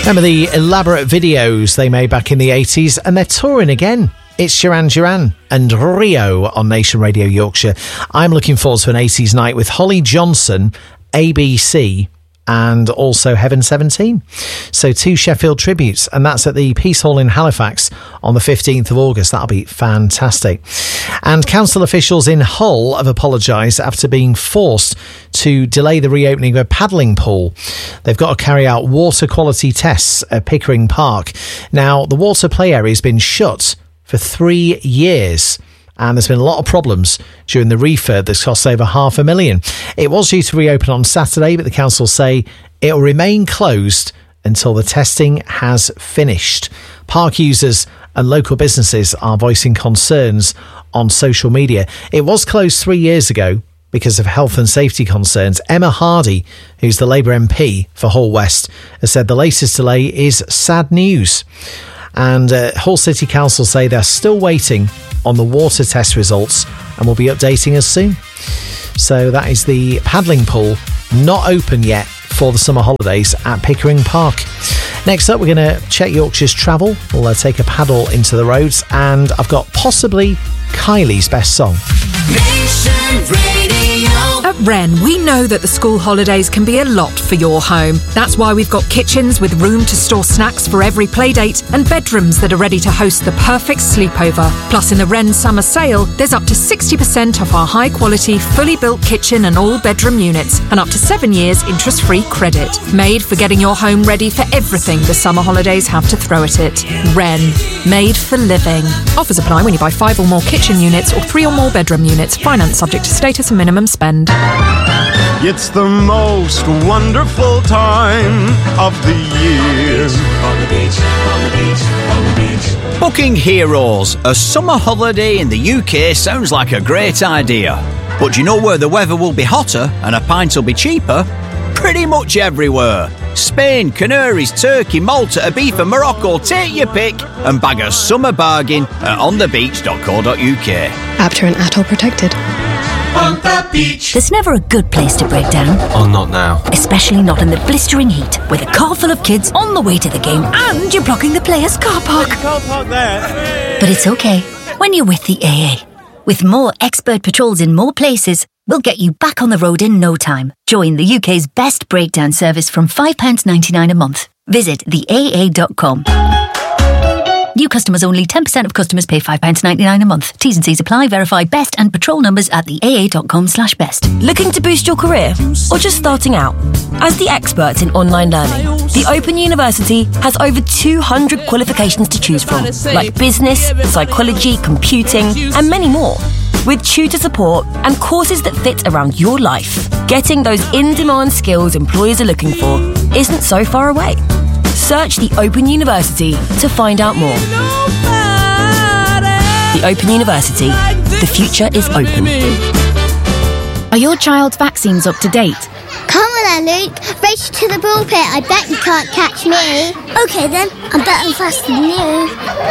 Remember the elaborate videos they made back in the 80s, and they're touring again. It's Duran Duran and Rio on Nation Radio Yorkshire. I'm looking forward to an 80s night with Holly Johnson, ABC, and also Heaven 17. So 2 Sheffield tributes, and that's at the Peace Hall in Halifax on the 15th of August. That'll be fantastic. And council officials in Hull have apologised after being forced to delay the reopening of a paddling pool. They've got to carry out water quality tests at Pickering Park. Now, the water play area has been shut for 3 years. And there's been a lot of problems during the refurb that's cost over $500,000. It was due to reopen on Saturday, but the council say it will remain closed until the testing has finished. Park users and local businesses are voicing concerns on social media. It was closed 3 years ago because of health and safety concerns. Emma Hardy, who's the Labour MP for Hull West, has said the latest delay is sad news. And Hull City Council say they're still waiting on the water test results and will be updating us soon. So that is the paddling pool, not open yet for the summer holidays at Pickering Park. Next up, we're going to check Yorkshire's travel. We'll take a paddle into the roads, and I've got possibly Kylie's best song. Nation Radio. At Wren, we know that the school holidays can be a lot for your home. That's why we've got kitchens with room to store snacks for every playdate and bedrooms that are ready to host the perfect sleepover. Plus, in the Wren summer sale, there's up to 60% off our high-quality, fully built kitchen and all-bedroom units, and up to 7 years interest-free credit. Made for getting your home ready for everything the summer holidays have to throw at it. Wren, made for living. Offers apply when you buy 5 or more kitchen units or 3 or more bedroom units. Finance subject to status and minimum spend. It's the most wonderful time of the year. On the beach, on the beach, on the beach. Booking Heroes, a summer holiday in the UK sounds like a great idea. But do you know where the weather will be hotter and a pint will be cheaper? Pretty much everywhere. Spain, Canaries, Turkey, Malta, Ibiza, Morocco, take your pick and bag a summer bargain at onthebeach.co.uk. After and ATOL protected. On the beach. There's never a good place to break down. Oh, not now. Especially not in the blistering heat, with a car full of kids on the way to the game and you're blocking the players' car park. Car park there. But it's okay when you're with the AA. With more expert patrols in more places, we'll get you back on the road in no time. Join the UK's best breakdown service from £5.99 a month. Visit theaa.com. New customers only. 10% of customers pay £5.99 a month. T's and C's apply. Verify best and patrol numbers at theaa.com/best. Looking to boost your career or just starting out? As the experts in online learning, the Open University has over 200 qualifications to choose from, like business, psychology, computing, and many more. With tutor support and courses that fit around your life, getting those in-demand skills employers are looking for isn't so far away. Search the Open University to find out more. The Open University. The future is open. Are your child's vaccines up to date? Come on then, Luke. Race to the pulpit. I bet you can't catch me. OK then, I'm better and faster than you.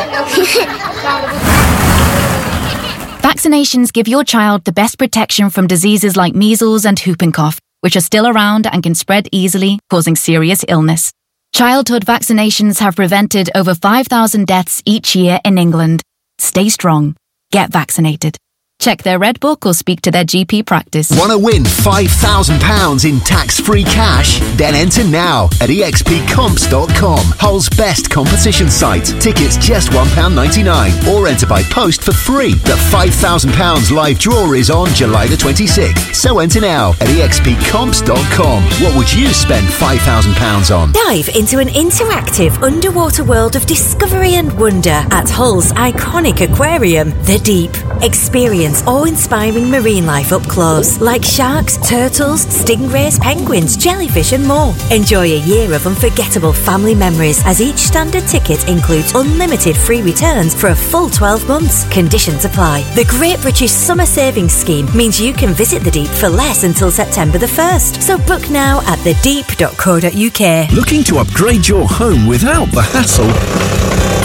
Vaccinations give your child the best protection from diseases like measles and whooping cough, which are still around and can spread easily, causing serious illness. Childhood vaccinations have prevented over 5,000 deaths each year in England. Stay strong. Get vaccinated. Check their Red Book or speak to their GP practice. Want to win £5,000 in tax-free cash? Then enter now at expcomps.com. Hull's best competition site. Tickets just £1.99 or enter by post for free. The £5,000 live draw is on July the 26th. So enter now at expcomps.com. What would you spend £5,000 on? Dive into an interactive underwater world of discovery and wonder at Hull's iconic aquarium, The Deep. Experience awe-inspiring marine life up close, like sharks, turtles, stingrays, penguins, jellyfish and more. Enjoy a year of unforgettable family memories, as each standard ticket includes unlimited free returns for a full 12 months. Conditions apply. The Great British Summer Savings Scheme means you can visit The Deep for less until September the 1st. So book now at thedeep.co.uk. Looking to upgrade your home without the hassle?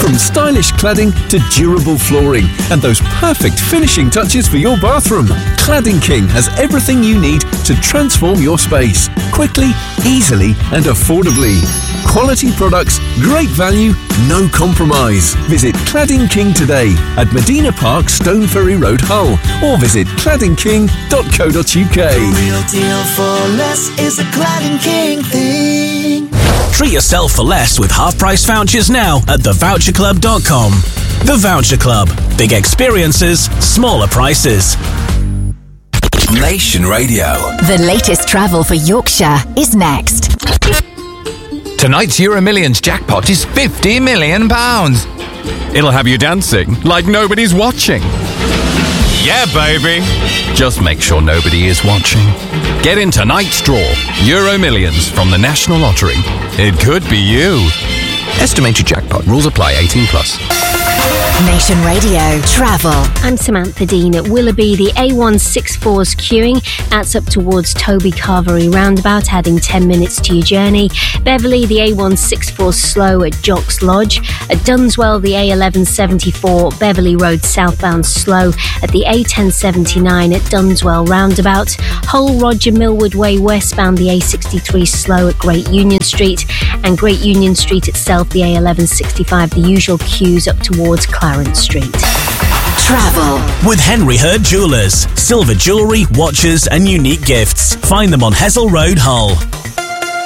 From stylish cladding to durable flooring and those perfect finishing touches for your bathroom, Cladding King has everything you need to transform your space quickly, easily and affordably. Quality products, great value, no compromise. Visit Cladding King today at Medina Park, Stone Ferry Road, Hull, or visit claddingking.co.uk. Real deal for less is a Cladding King thing. Treat yourself for less with half-price vouchers now at thevoucherclub.com. The Voucher Club. Big experiences, smaller prices. Nation Radio. The latest travel for Yorkshire is next. Tonight's Euro Millions jackpot is £50 million. It'll have you dancing like nobody's watching. Yeah, baby. Just make sure nobody is watching. Get in tonight's draw. Euro Millions from the National Lottery. It could be you. Estimated jackpot. Rules apply. 18+. Nation Radio Travel. I'm Samantha Dean at Willoughby. The A164's queuing. That's up towards Toby Carvery roundabout, adding 10 minutes to your journey. Beverley, the A164's slow at Jocks Lodge. At Dunswell, the A1174 Beverley Road southbound slow at the A1079 at Dunswell roundabout. Hull Roger Millwood Way westbound, the A63 slow at Great Union Street. And Great Union Street itself, the A1165, the usual queues up towards Clarence Street. Travel with Henry Hurd Jewellers. Silver jewellery, watches and unique gifts. Find them on Hessel Road, Hull.